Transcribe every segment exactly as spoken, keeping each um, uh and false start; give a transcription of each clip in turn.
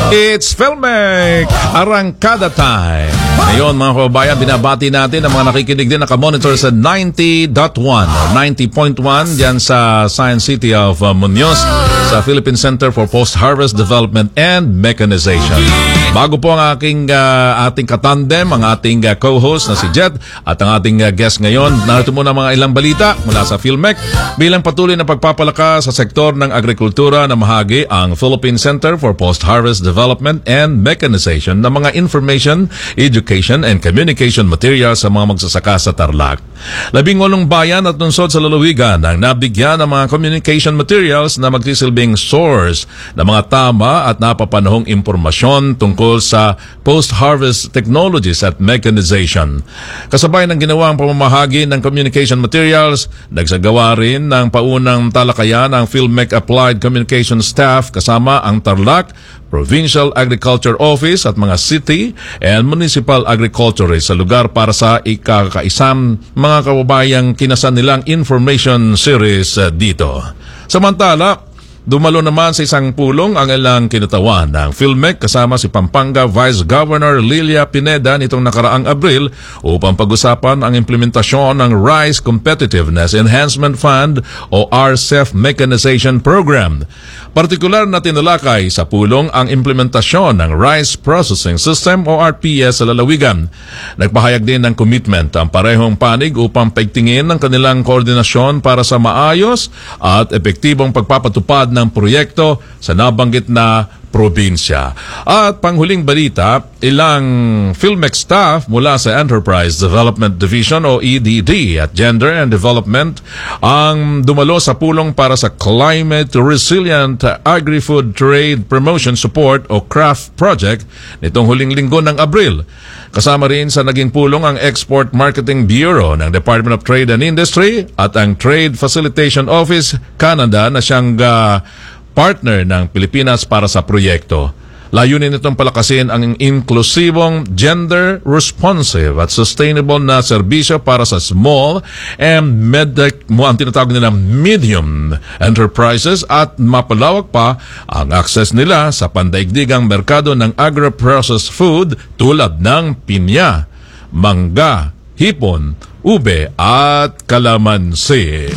It's Filmek Arangkada time. Ngayon mga kababayan, binabati natin ang mga nakikinig din naka-monitor sa ninety point one or ninety point one diyan sa Science City of uh, Muñoz sa Philippine Center for Post-Harvest Development and Mechanization. Bago po ang aking uh, ating katandem, ang ating uh, co-host na si Jet at ang ating uh, guest ngayon, narito muna mga ilang balita mula sa Filmek. Bilang patuloy na pagpapalakas sa sektor ng agrikultura na mahagi ang Philippine Center for Post-Harvest Development and Mechanization ng mga information, education, and communication materials sa mga magsasaka sa Tarlac. Labing walong bayan at lungsod sa lalawigan ang nabigyan ng mga communication materials na magsisilbing source ng mga tama at napapanahong impormasyon tungkol sa post-harvest technologies at mechanization. Kasabay ng ginawang pamamahagi ng communication materials, nagsagawa rin ng paunang talakayan ang Filmek Applied Communication Staff kasama ang Tarlac Provincial Agriculture Office at mga city and municipal agriculturists sa lugar para sa ikakaisang mga kababayang kinasan nilang information series dito. Samantala, dumalo naman sa isang pulong ang ilang kinatawan ng Filmek kasama si Pampanga Vice Governor Lilia Pineda nitong nakaraang Abril upang pag-usapan ang implementasyon ng Rice Competitiveness Enhancement Fund o R C E F Mechanization Program. Partikular na tinalakay sa pulong ang implementasyon ng Rice Processing System o R P S sa lalawigan. Nagpahayag din ng commitment ang parehong panig upang paigtingin ang kanilang koordinasyon para sa maayos at epektibong pagpapatupad ng proyekto sa nabanggit na probinsya. At panghuling balita, ilang Filmek staff mula sa Enterprise Development Division o E D D at Gender and Development ang dumalo sa pulong para sa Climate Resilient Agri-Food Trade Promotion Support o CRAFT project nitong huling linggo ng Abril. Kasama rin sa naging pulong ang Export Marketing Bureau ng Department of Trade and Industry at ang Trade Facilitation Office Canada na siyang uh, partner ng Pilipinas para sa proyekto. Layunin nitong palakasin ang inklusibong, gender-responsive at sustainable na serbisyo para sa small and med mo ang tinatawag nila medium enterprises at mapalawak pa ang access nila sa pandaigdigang merkado ng agro-processed food tulad ng pinya, mangga, hipon, ube at kalamansi.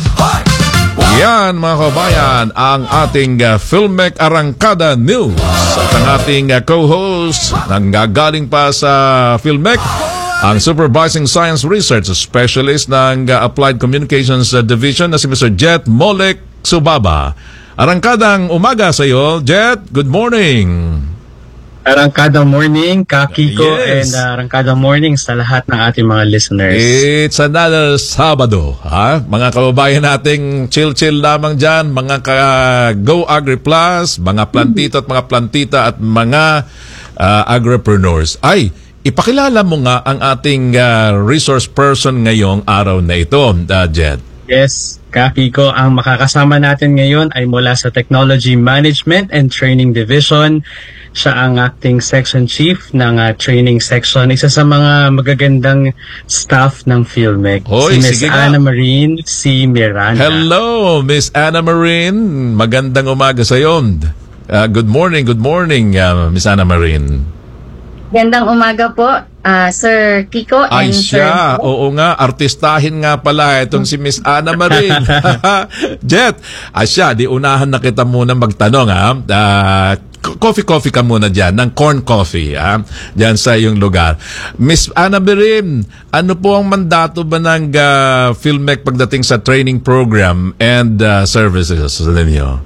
Yan mga kabayan ang ating uh, Filmek Arangkada News at ang ating uh, co-host nang gagaling pa sa Filmek, ang Supervising Science Research Specialist ng uh, Applied Communications uh, Division na si Mister Jet Molek Subaba. Arangkadang umaga sa iyo, Jet. Good morning. Arangkada morning, Kakiko, yes. and uh, Arangkada morning sa lahat ng ating mga listeners. It's another Sabado, ha? Mga kababayan nating chill-chill lamang dyan, mga ka-Go Agri Plus, mga plantito at mga plantita at mga uh, agripreneurs. Ay, ipakilala mo nga ang ating uh, resource person ngayong araw na ito, uh, Jed. Yes, Kakiko, ang makakasama natin ngayon ay mula sa Technology Management and Training Division. Siya ang acting section chief ng uh, training section. Isa sa mga magagandang staff ng Filmek. Hoy, si Miss Anna Marine, si Miranda. Hello, Miss Anna Marine. Magandang umaga sa iyo. Uh, good morning, good morning, uh, Miss Anna Marine. Gandang umaga po, uh, Sir Kiko and Ay siya, Sir... oo nga, artistahin nga pala itong si Miss Anna Marine. Jet, ay siya, di unahan na kita muna magtanong ha. Uh, coffee-coffee ka muna dyan, ng corn coffee, ha? Dyan sa iyong lugar. Miss Anna Marine, ano po ang mandato ba ng uh, Filmek pagdating sa training program and uh, services ninyo?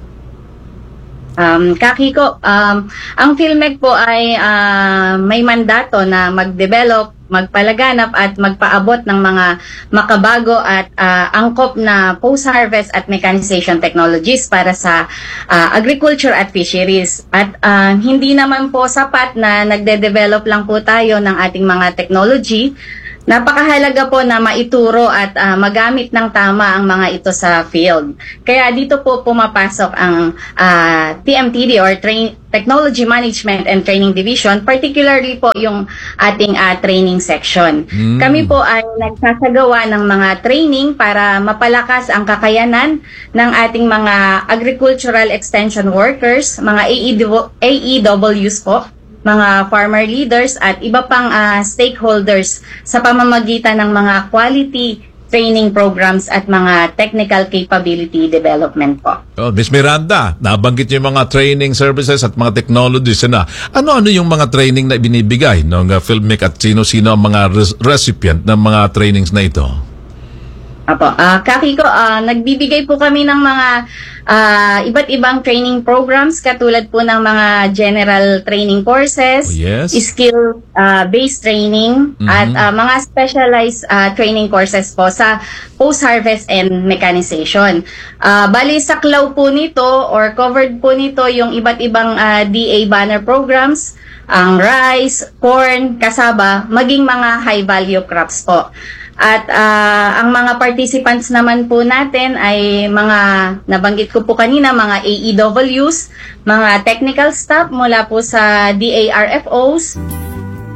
Um, Kakiko, um, ang Filmek po ay uh, may mandato na mag-develop, magpalaganap at magpaabot ng mga makabago at uh, angkop na post-harvest at mechanization technologies para sa uh, agriculture at fisheries. At uh, hindi naman po sapat na nagde-develop lang po tayo ng ating mga technology. napakahalaga po na maituro at uh, magamit ng tama ang mga ito sa field. Kaya dito po pumapasok ang uh, T M T D or Train Technology Management and Training Division, particularly po yung ating uh, training section. Mm. Kami po ay nagsasagawa ng mga training para mapalakas ang kakayanan ng ating mga agricultural extension workers, mga A E Ws po, mga farmer leaders at iba pang uh, stakeholders sa pamamagitan ng mga quality training programs at mga technical capability development po. Oh, Miz Miranda, nabanggit yung mga training services at mga technologies na. Ano-ano yung mga training na binibigay ng uh, Filmic at sino-sino ang mga res- recipient ng mga trainings na ito? Apo, uh, Kakiko, uh, nagbibigay po kami ng mga uh, iba't ibang training programs katulad po ng mga general training courses, oh, yes. skill-based uh, training, mm-hmm. at uh, mga specialized uh, training courses po sa post-harvest and mechanization. Uh, bali, saklaw po nito or covered po nito yung iba't ibang uh, D A banner programs, ang rice, corn, kasaba, maging mga high-value crops po. At uh, ang mga participants naman po natin ay mga, nabanggit ko po kanina, mga A E Ws, mga technical staff mula po sa D A R F Os,